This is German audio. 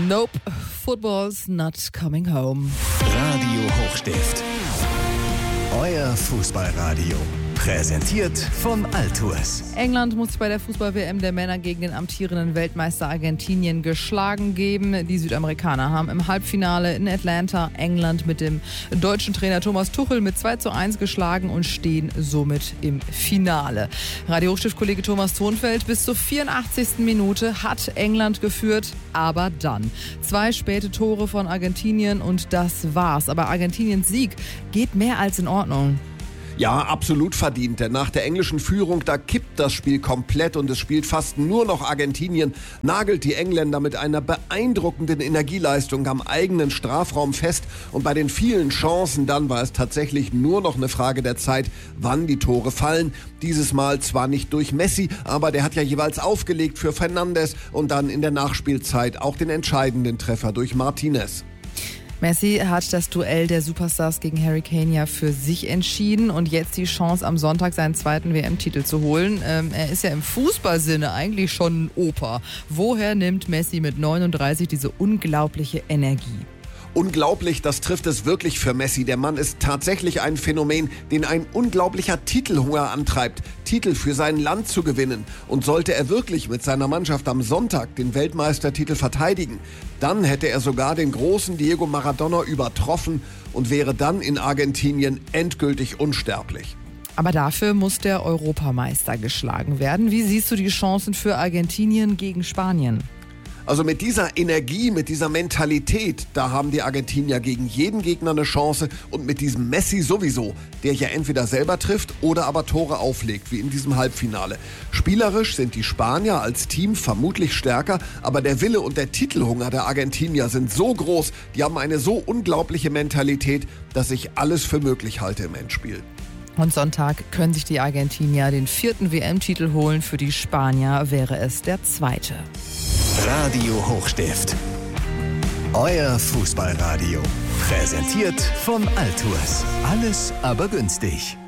Nope, football's not coming home. Radio Hochstift. Euer Fußballradio. Präsentiert von Altours. England muss sich bei der Fußball-WM der Männer gegen den amtierenden Weltmeister Argentinien geschlagen geben. Die Südamerikaner haben im Halbfinale in Atlanta England mit dem deutschen Trainer Thomas Tuchel mit 2:1 geschlagen und stehen somit im Finale. Radio Hochstift-Kollege Thomas Thonfeld, bis zur 84. Minute hat England geführt, aber dann 2 späte Tore von Argentinien und das war's. Aber Argentiniens Sieg geht mehr als in Ordnung. Ja, absolut verdient, denn nach der englischen Führung, da kippt das Spiel komplett und es spielt fast nur noch Argentinien, nagelt die Engländer mit einer beeindruckenden Energieleistung am eigenen Strafraum fest und bei den vielen Chancen dann war es tatsächlich nur noch eine Frage der Zeit, wann die Tore fallen. Dieses Mal zwar nicht durch Messi, aber der hat ja jeweils aufgelegt für Fernandes und dann in der Nachspielzeit auch den entscheidenden Treffer durch Martinez. Messi hat das Duell der Superstars gegen Harry Kane ja für sich entschieden und jetzt die Chance, am Sonntag seinen zweiten WM-Titel zu holen. Er ist ja im Fußballsinne eigentlich schon ein Opa. Woher nimmt Messi mit 39 diese unglaubliche Energie? Unglaublich, das trifft es wirklich für Messi. Der Mann ist tatsächlich ein Phänomen, den ein unglaublicher Titelhunger antreibt, Titel für sein Land zu gewinnen. Und sollte er wirklich mit seiner Mannschaft am Sonntag den Weltmeistertitel verteidigen, dann hätte er sogar den großen Diego Maradona übertroffen und wäre dann in Argentinien endgültig unsterblich. Aber dafür muss der Europameister geschlagen werden. Wie siehst du die Chancen für Argentinien gegen Spanien? Also mit dieser Energie, mit dieser Mentalität, da haben die Argentinier gegen jeden Gegner eine Chance und mit diesem Messi sowieso, der ja entweder selber trifft oder aber Tore auflegt, wie in diesem Halbfinale. Spielerisch sind die Spanier als Team vermutlich stärker, aber der Wille und der Titelhunger der Argentinier sind so groß, die haben eine so unglaubliche Mentalität, dass ich alles für möglich halte im Endspiel. Und Sonntag können sich die Argentinier den 4. WM-Titel holen. Für die Spanier wäre es der 2. Radio Hochstift. Euer Fußballradio. Präsentiert von Altours. Alles aber günstig.